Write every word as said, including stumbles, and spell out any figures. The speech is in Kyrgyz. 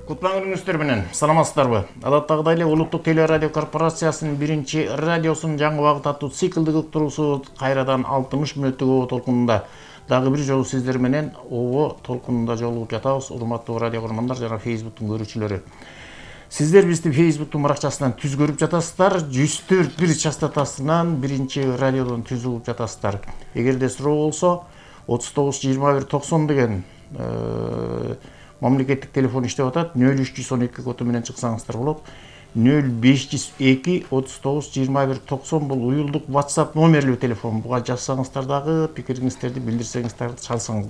Кутман күнүңүздөр менен саламатсыздарбы? Адаттагыдай эле Улуттук телерадио корпорациясынын биринчи радиосунун жаңы убакыт аттуу циклдик уктуруусу кайрадан алтымыш мүнөттүк оо толкунунда дагы бир жолу сиздер менен оо толкунунда жолугуп жатабыз, урматтуу радио көрөрмандар жана Facebooктун көрүүчүлөрү. Сиздер бизди Facebooктун баракчасынан түз көрүп жатасыздар. жүз төрт бир частотасынан биринчи радиодон түз угуп жатасыздар. Эгерде суроо болсо отуз тогуз жыйырма бир токсон деген мамлекеттик телефон иштеп атат. нөл үч жүз он эки коду менен чыксаңыздар болот. нөл беш жүз эки отуз тогуз жыйырма бир токсон бул уюлдук WhatsApp номерлүү телефон. Буга жазсаңыздар дагы пикириңиздерди билдирсеңиздер,